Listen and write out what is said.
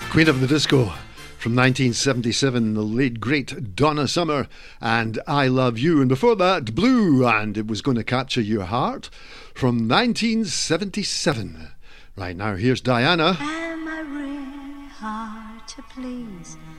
Queen of the Disco from 1977, the late great Donna Summer and I Love You. And before that, Blue and It Was Going to Capture Your Heart from 1977. Right now, here's Diana. Am I really hard to please?